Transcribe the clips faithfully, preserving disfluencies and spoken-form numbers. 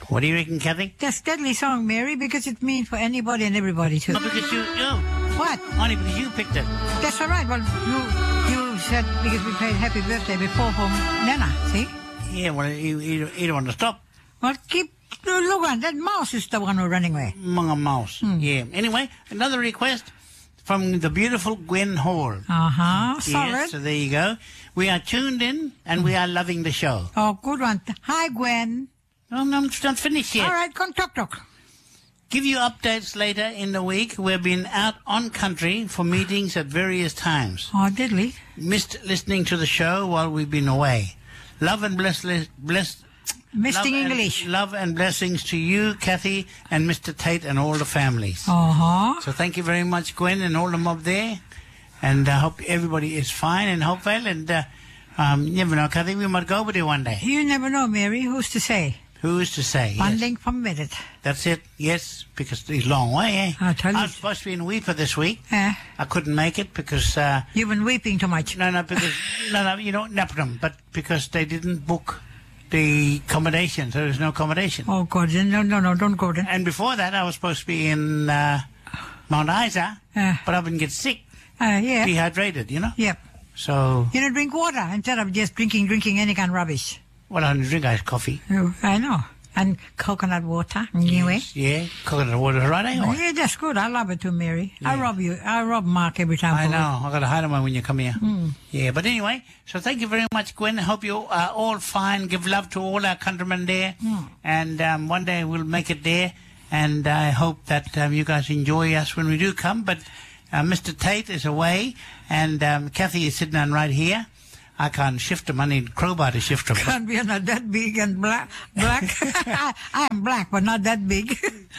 What do you reckon, Kathy? That's deadly song, Mary, because it means for anybody and everybody too. Not because you, you. What? Only because you picked it. That's all right. Well, you you said because we played Happy Birthday before for Nana, see? Yeah, well, you, you, you don't want to stop. Well, keep, look on, that mouse is the one who's running away. Among a mouse. Hmm. Yeah. Anyway, another request from the beautiful Gwen Hall. Uh-huh, solid. Yes, so there you go. We are tuned in and we are loving the show. Oh, good one. Hi, Gwen. Oh, no, I'm not finished yet. All right, come talk, talk. Give you updates later in the week. We've been out on country for meetings at various times. Oh, did we? Missed listening to the show while we've been away. Love and bless, bless, Misting love English. And, love and blessings to you, Kathy, and Mister Tate and all the families. Uh-huh. So thank you very much, Gwen, and all the mob there. And I hope everybody is fine and hope well. And uh, um, you never know, Kathy, we might go with you one day. You never know, Mary. Who's to say? Who's to say? Funding Yes. from minute. That's it, yes, because it's a long way, eh? I'll tell I you. was supposed to be in Weeper this week. Eh? I couldn't make it because... Uh, You've been weeping too much. no, no, because... no, no, you know, Napperton, but because they didn't book the accommodation, so there's no accommodation. Oh, God. then No, no, no, don't go then. And before that, I was supposed to be in uh, Mount Isa, Uh. but I've been get sick, Uh, yeah. dehydrated, you know? Yep. So, You don't drink water instead of just drinking, drinking any kind of rubbish. well, I don't drink iced coffee. Oh, I know. And coconut water. Anyway. Yes, yeah, coconut water, right, eh? Oh, yeah, that's good. I love it too, Mary. I Yeah. rob you. I rob Mark every time. I for know. I got to hide them when you come here. Mm. Yeah, but anyway, so thank you very much, Gwen. I hope you are all fine. Give love to all our countrymen there. Mm. And um, one day we'll make it there. And I hope that um, you guys enjoy us when we do come. But uh, Mister Tate is away, and um, Kathy is sitting on right here. I can't shift them. I need crowbar to shift them. Can't be not that big and black. Black. I, I am black, but not that big.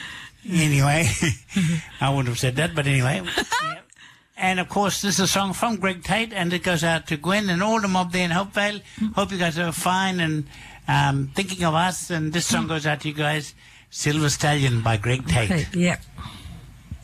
Anyway, I wouldn't have said that, but anyway. Yeah. And of course, this is a song from Greg Tate, and it goes out to Gwen and all the mob there in Hopevale. Hope you guys are fine and um, thinking of us. And this song goes out to you guys, Silver Stallion by Greg Tate. Yep.